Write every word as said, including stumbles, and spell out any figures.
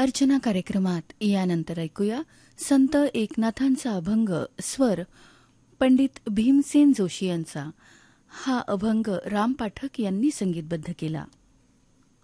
अर्चना कार्यक्रमात यानंतर ऐकूया संत एकनाथांचा अभंग स्वर पंडित भीमसेन जोशी यांचा. हा अभंग राम पाठक यांनी संगीतबद्ध केला.